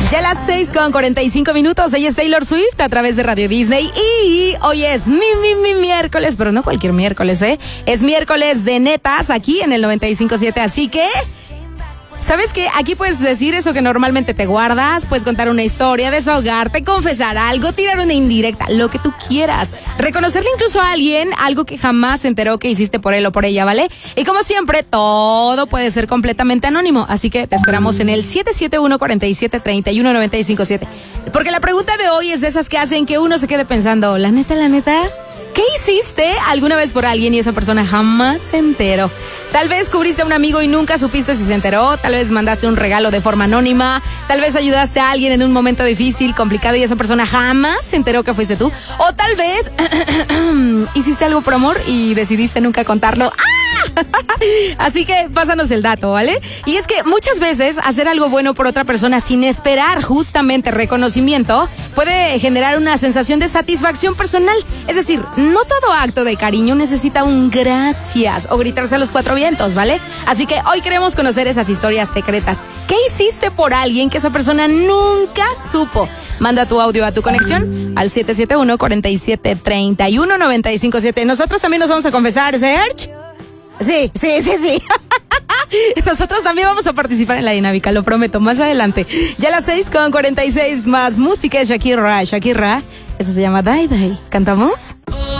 Ya las 6:45. Ella es Taylor Swift a través de Radio Disney. Y hoy es mi miércoles, pero no cualquier miércoles, ¿eh? Es miércoles de netas aquí en el 95.7. Así que, ¿sabes qué? Aquí puedes decir eso que normalmente te guardas. Puedes contar una historia, desahogarte, confesar algo, tirar una indirecta, lo que tú quieras. Reconocerle incluso a alguien algo que jamás se enteró que hiciste por él o por ella, ¿vale? Y como siempre, todo puede ser completamente anónimo. Así que te esperamos en el 771-47-31-95.7. Porque la pregunta de hoy es de esas que hacen que uno se quede pensando, la neta, ¿qué hiciste alguna vez por alguien y esa persona jamás se enteró? Tal vez cubriste a un amigo y nunca supiste si se enteró. Tal vez mandaste un regalo de forma anónima. Tal vez ayudaste a alguien en un momento difícil, complicado y esa persona jamás se enteró que fuiste tú. O tal vez hiciste algo por amor y decidiste nunca contarlo. Así que pásanos el dato, ¿vale? Y es que muchas veces hacer algo bueno por otra persona sin esperar justamente reconocimiento puede generar una sensación de satisfacción personal. Es decir, no todo acto de cariño necesita un gracias o gritarse a los cuatro vientos, ¿vale? Así que hoy queremos conocer esas historias secretas. ¿Qué hiciste por alguien que esa persona nunca supo? Manda tu audio a tu conexión al 771-47-31-95.7. Nosotros también nos vamos a confesar, Serge. Sí. Nosotros también vamos a participar en la dinámica, lo prometo, más adelante. Ya a las 6:46, más música de Shakira. Eso se llama Die Die. ¿Cantamos?